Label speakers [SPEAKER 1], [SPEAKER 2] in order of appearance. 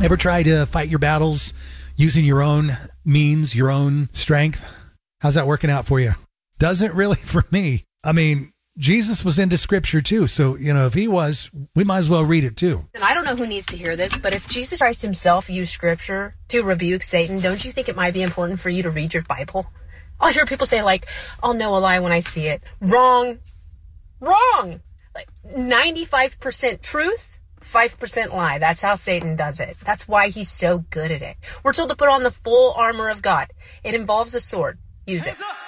[SPEAKER 1] Ever try to fight your battles using your own means, your own strength? How's that working out for you? Doesn't really for me. I mean, Jesus was into scripture too. So, if he was, we might as well read it too.
[SPEAKER 2] And I don't know who needs to hear this, but if Jesus Christ himself used scripture to rebuke Satan, don't you think it might be important for you to read your Bible? I'll hear people say I'll know a lie when I see it. Wrong. 95% truth, 5% lie. That's how Satan does it. That's why he's so good at it. We're told to put on the full armor of God. It involves a sword. Use it.